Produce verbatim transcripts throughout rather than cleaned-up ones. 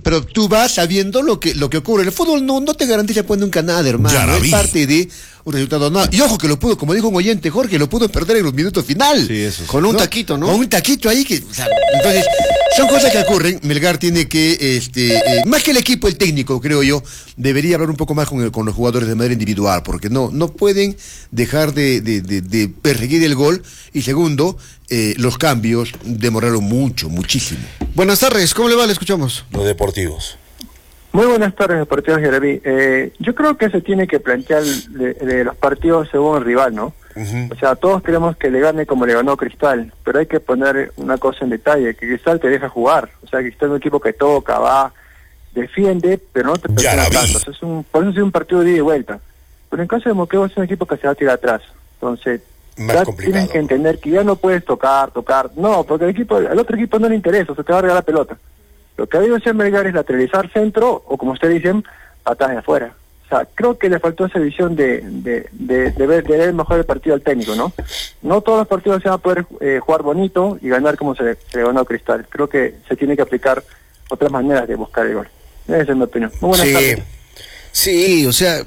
pero tú vas sabiendo lo que, lo que ocurre. El fútbol no, no te garantiza pues nunca nada, hermano. Ya la es vi. parte de un resultado. No. Y ojo que lo pudo, como dijo un oyente, Jorge, lo pudo perder en los minutos final. Sí, eso sí. Con un ¿no? taquito, ¿no? Con un taquito ahí que, o sea, entonces, son cosas que ocurren. Melgar tiene que, este, eh, más que el equipo, el técnico, creo yo, debería hablar un poco más con, el, con los jugadores de manera individual, porque no, no pueden dejar de, de, de, de perseguir el gol. Y segundo, eh, los cambios demoraron mucho, muchísimo. Buenas tardes, ¿cómo le va? Le escuchamos. Los deportivos. Muy buenas tardes, deportivos Jeremy. Eh, yo creo que se tiene que plantear de, de los partidos según el rival, ¿no? Uh-huh. O sea, todos queremos que le gane como le ganó Cristal, pero hay que poner una cosa en detalle, que Cristal te deja jugar. O sea, Cristal es un equipo que toca, va, defiende, pero no te Ya la presiona vi. tanto. O sea, es un, por eso es un partido de ida y vuelta. Pero en caso de Moquegua es un equipo que se va a tirar atrás. Entonces, Más ya complicado. tienes que entender que ya no puedes tocar, tocar. No, porque el equipo, al otro equipo no le interesa, o sea, te va a regalar la pelota. Lo que ha debido hacer Melgar es lateralizar centro, o como ustedes dicen, patadas de afuera. O sea, creo que le faltó esa visión de, de, de, de, ver, de ver mejor el partido al técnico, ¿no? No todos los partidos se van a poder eh, jugar bonito y ganar como se, se le ganó a Cristal. Creo que se tiene que aplicar otras maneras de buscar el gol. Esa es mi opinión. Muy buenas Sí. tardes. Sí, o sea,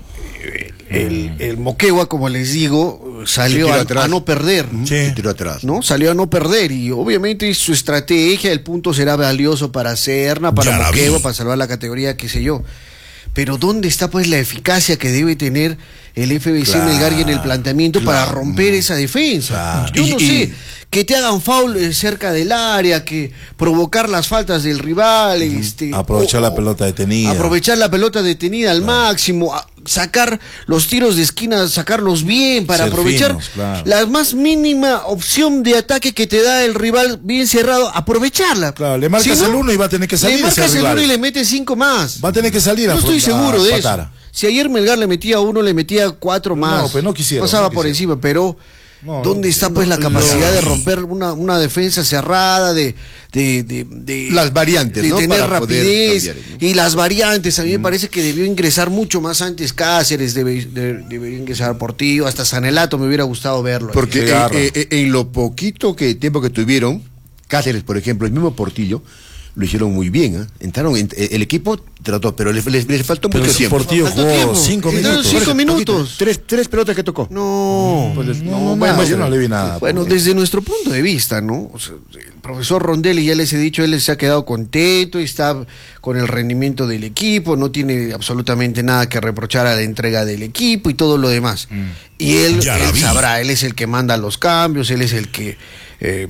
el, el Moquegua, como les digo, salió Se tiró a, atrás. a no perder, Sí. Se tiró atrás. ¿no? Salió a no perder y obviamente su estrategia, el punto será valioso para Serna, para Ya la Moquegua, vi. para salvar la categoría, qué sé yo. Pero ¿dónde está pues la eficacia que debe tener el F B C Claro, Melgar y en el planteamiento para claro. romper esa defensa? Claro. Yo Y- no y- sé, que te hagan foul eh, cerca del área, que provocar las faltas del rival, este, Aprovechar o- la o- pelota detenida. Aprovechar la pelota detenida al máximo, a- sacar los tiros de esquina, sacarlos bien para Ser aprovechar finos, claro. la más mínima opción de ataque que te da el rival bien cerrado, aprovecharla. Claro, le marcas Si no, el uno y va a tener que salir Le ese marcas el rival. uno y le metes cinco más. Va a tener que salir a Yo estoy afrontar- seguro a de empatar. eso. Si ayer Melgar le metía uno, le metía cuatro más. No, pues no quisieron, Pasaba no por quisieron. encima, pero No, ¿dónde no, está no, pues la no, capacidad no. de romper una, una defensa cerrada, de, de, de, de- Las variantes, de ¿no? tener Para poder rapidez cambiar, ¿no? y las variantes? A mí me parece que debió ingresar mucho más antes Cáceres, debe, de- debería ingresar Portillo, hasta Sanelato me hubiera gustado verlo. Porque Sí, en, agarra. eh, eh, en lo poquito que tiempo que tuvieron, Cáceres, por ejemplo, el mismo Portillo, lo hicieron muy bien. ¿eh? Entraron, en- eh, el equipo trató, pero les, les- les faltó Pero mucho ese tiempo. Portillo Faltó jugó tiempo. cinco Entraron minutos. cinco Por eso, minutos. poquito. Tres, tres pelotas que tocó. No, Pues, No, no, no, bueno, no, yo no le vi nada. Bueno, desde nuestro punto de vista, ¿no? O sea, el profesor Rondelli, ya les he dicho, él se ha quedado contento, está con el rendimiento del equipo, no tiene absolutamente nada que reprochar a la entrega del equipo y todo lo demás. Y él, Ya la él vi. sabrá, él es el que manda los cambios, él es el que eh,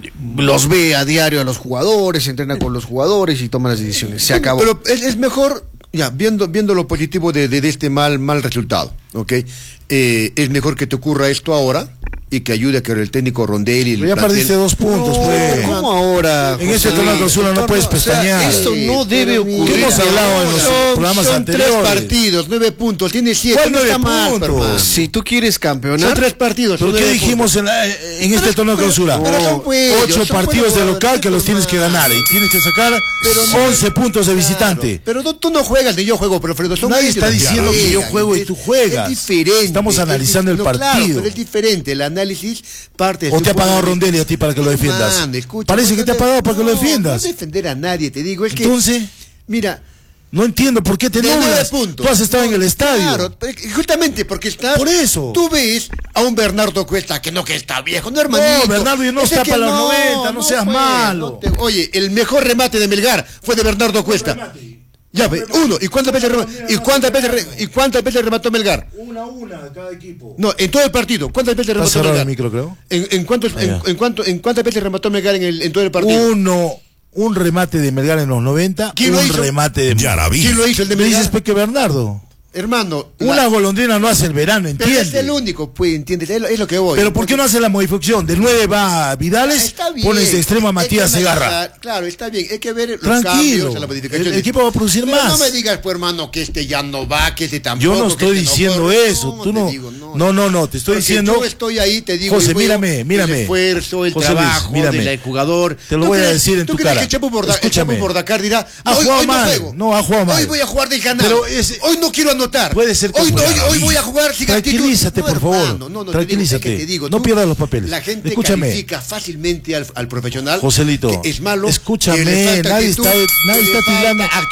los ve a diario a los jugadores, entrena con los jugadores y toma las decisiones. Se acabó. Pero es, es mejor, ya, viendo, viendo lo positivo de, de, de este mal, mal resultado, ¿ok? Eh, es mejor que te ocurra esto ahora y que ayude a que el técnico Rondelli... Pero ya el plantel- perdiste dos puntos, No, pues. ¿cómo ahora? En ese José torneo de Luis? clausura no puedes O sea, pestañear. esto no Sí, debe pero ocurrir. ¿qué hemos hablado en los Son- programas son anteriores? tres partidos, nueve puntos, tiene siete, ¿Cuál no nueve está mal, puntos? hermano. Si tú quieres campeonar, Son tres partidos. ¿Pero son qué nueve dijimos en, la- en este torneo de clausura? pero son buenos, Ocho son partidos buenos de local jugadores, que los tienes que hermano. ganar y tienes que sacar Pero no- once puntos de visitante. Claro, pero no, tú no juegas ni yo juego, pero Fredo, son Nadie ellos está los diciendo que yo juegan, juego y es- tú juegas. Es diferente. Estamos es analizando dif- el no, claro, partido. pero es diferente. El análisis parte de ¿O su te ha pagado punto de- Rondelli a ti para que lo defiendas? Mano, escucha, Parece no que te ha de- pagado para que lo no, defiendas. No defender a nadie, te digo. Es que, Entonces, mira, no entiendo por qué te de nueve nublas. puntos. Tú has estado en el estadio. Claro, pero justamente porque estás. Por eso. Tú ves a un Bernardo Cuesta que no que está viejo, no hermanito. No, Bernardo, no Ese está que para los noventa, no seas pues, malo. no te- oye, el mejor remate de Melgar fue de Bernardo Cuesta. Ya ve, uno. ¿Y cuántas veces rema- y cuántas veces re- y cuántas veces remató Melgar? Una a una de cada equipo. No, en todo el partido. ¿Cuántas veces Está remató cerrado Melgar? el micro, creo. ¿En, en, cuántos, en, Ah, ya. en cuánto, ¿En cuántas veces remató Melgar en, el, en todo el partido? Uno, un remate de Melgar en los noventa, ¿Quién lo un hizo? remate de Ya la vi. ¿Quién lo hizo el de Me Melgar? dices Peque Bernardo. Hermano, Una la- golondrina no hace el verano, pero es entiende. el único, pues, entiendes, es lo, es lo que voy. Pero ¿por qué no hace la modificación? Del nueve va Vidales, Está bien. pones de extremo a Hay que Matías Segarra. analizar, Claro, está bien, hay que ver los Tranquilo. cambios, la modificación. El equipo va a producir Pero más. no me digas, pues, hermano, que este ya no va, que este tampoco. Yo no que estoy este diciendo corre. eso. Tú te no, digo, no, no, no, te estoy Porque diciendo. yo estoy ahí, te digo. José, y veo mírame, mírame. El esfuerzo, el José Luis, trabajo mírame. del jugador. Te lo ¿Tú voy a crees- decir en ¿tú tu crees cara? que Chapo Borda- el Escúchame. Chapo Bordacar dirá, Ha hoy, jugado hoy no mal. juego? No, ha jugado mal. Hoy voy a jugar de ganar. Pero ese- Hoy no quiero anotar. Puede ser que hoy, no, hoy, juegue. hoy voy a jugar sin actitud. Tranquilízate, No, por favor. hermano, no, no, te digo, Tranquilízate. es que te digo, No tú- pierdas los papeles. La gente Escúchame. califica fácilmente al, al profesional. Joselito, que es malo. escúchame, que le falta nadie actitud, está- nadie que le está falta tildando-